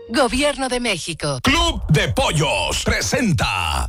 Gobierno de México. Club de Pollos presenta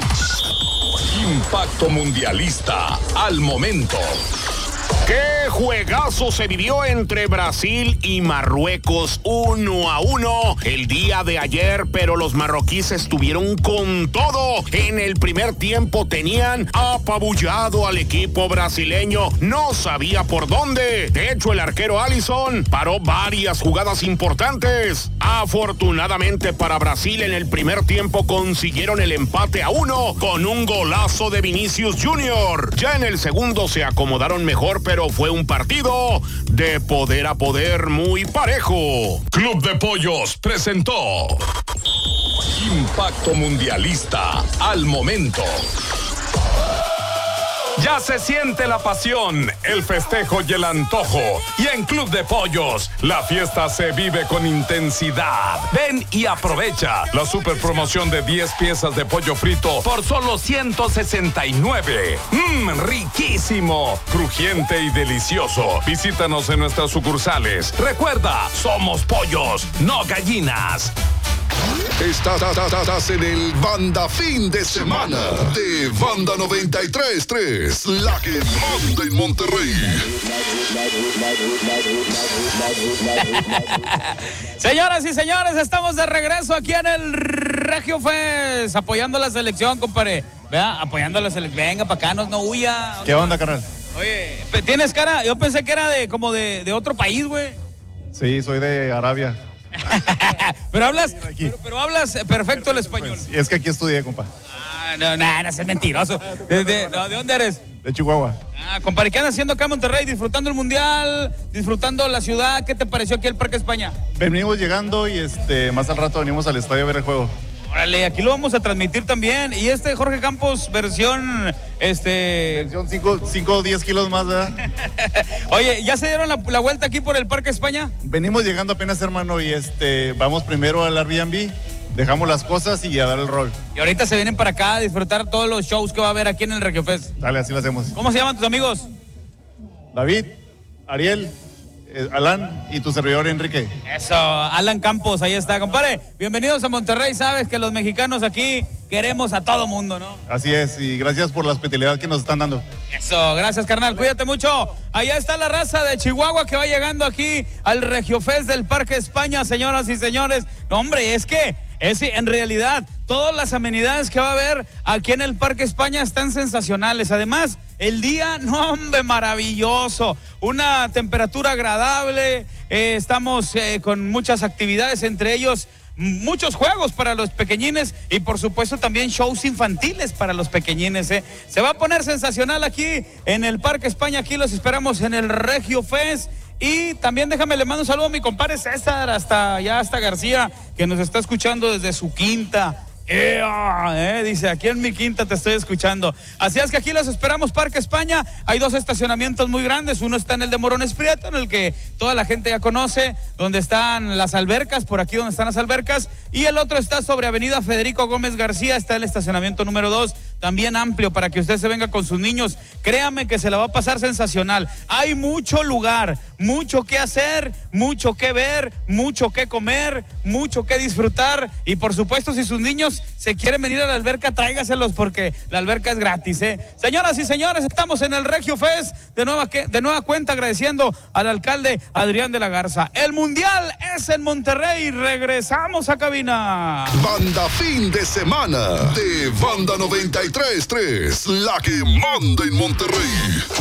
Impacto Mundialista al momento. ¡Qué juegazo se vivió entre Brasil y Marruecos! 1-1 el día de ayer, pero los marroquíes estuvieron con todo. En el primer tiempo tenían apabullado al equipo brasileño. No sabía por dónde. De hecho, el arquero Alisson paró varias jugadas importantes. Afortunadamente para Brasil, en el primer tiempo consiguieron el empate a 1 con un golazo de Vinicius Junior. Ya en el segundo se acomodaron mejor, pero fue un partido de poder a poder muy parejo. Club de Pollos presentó Impacto Mundialista al momento. Ya se siente la pasión, el festejo y el antojo. Y en Club de Pollos, la fiesta se vive con intensidad. Ven y aprovecha la super promoción de 10 piezas de pollo frito por solo 169. Riquísimo, crujiente y delicioso. Visítanos en nuestras sucursales. Recuerda, somos pollos, no gallinas. Estás en el Banda Fin de Semana de Banda 93.3, la que manda en Monterrey. Señoras y señores, estamos de regreso aquí en el Regio Fest, apoyando a la selección, compadre. Vea, apoyando a la selección. Venga, para acá, no huya. ¿Qué onda, carnal? Oye, ¿tienes cara? Yo pensé que era como de otro país, güey. Sí, soy de Arabia. pero hablas perfecto el español. Pues, es que aquí estudié, compa. No seas mentiroso. ¿De dónde eres? De Chihuahua. Compadre, ¿qué andas haciendo acá en Monterrey? ¿Disfrutando el Mundial? ¿Disfrutando la ciudad? ¿Qué te pareció aquí el Parque España? Venimos llegando y más al rato venimos al estadio a ver el juego. Órale, aquí lo vamos a transmitir también. Y Jorge Campos, versión Versión 5 o 10 kilos más, ¿verdad? Oye, ¿ya se dieron la vuelta aquí por el Parque España? Venimos llegando apenas, hermano, y vamos primero al Airbnb, dejamos las cosas y a dar el rol. Y ahorita se vienen para acá a disfrutar todos los shows que va a haber aquí en el Regio Fest. Dale, así lo hacemos. ¿Cómo se llaman tus amigos? David, Ariel, Alan y tu servidor Enrique. Eso, Alan Campos, ahí está, compadre. Bienvenidos a Monterrey, sabes que los mexicanos aquí queremos a todo mundo, ¿no? Así es, y gracias por la hospitalidad que nos están dando. Eso, gracias, carnal, cuídate mucho. Allá está la raza de Chihuahua que va llegando aquí al Regio Fest del Parque España, señoras y señores. No, hombre, es en realidad todas las amenidades que va a haber aquí en el Parque España están sensacionales. Además, el día, no, hombre, maravilloso. Una temperatura agradable. Estamos con muchas actividades, entre ellos muchos juegos para los pequeñines y por supuesto también shows infantiles para los pequeñines. Se va a poner sensacional aquí en el Parque España. Aquí los esperamos en el Regio Fest. Y también le mando un saludo a mi compadre César, hasta García, que nos está escuchando desde su quinta. Dice, aquí en mi quinta te estoy escuchando. Así es que aquí los esperamos, Parque España. Hay 2 estacionamientos muy grandes. Uno está en el de Morones Prieto, en el que toda la gente ya conoce, donde están las albercas, por aquí donde están las albercas. Y el otro está sobre Avenida Federico Gómez García, está el estacionamiento número 2, también amplio para que usted se venga con sus niños. Créame que se la va a pasar sensacional. Hay mucho lugar, mucho que hacer, mucho que ver, mucho que comer, mucho que disfrutar. Y por supuesto, si sus niños se quieren venir a la alberca, tráigaselos porque la alberca es gratis, Señoras y señores, estamos en el Regio Fest de nueva cuenta, agradeciendo al alcalde Adrián de la Garza. El Mundial es en Monterrey. Regresamos a cabina. Banda Fin de Semana de Banda 93.3, la que manda en Monterrey.